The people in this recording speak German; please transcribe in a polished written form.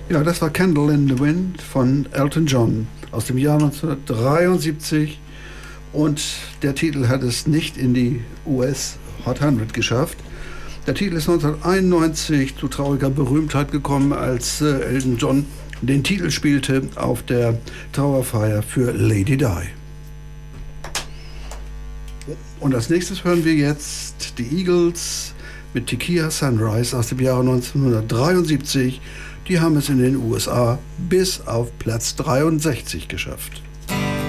Ja, das war Candle in the Wind von Elton John aus dem Jahr 1973. Und der Titel hat es nicht in die US Hot 100 geschafft. Der Titel ist 1991 zu trauriger Berühmtheit gekommen, als Elton John den Titel spielte auf der Trauerfeier für Lady Di. Und als nächstes hören wir jetzt die Eagles mit Tequila Sunrise aus dem Jahre 1973. Die haben es in den USA bis auf Platz 63 geschafft.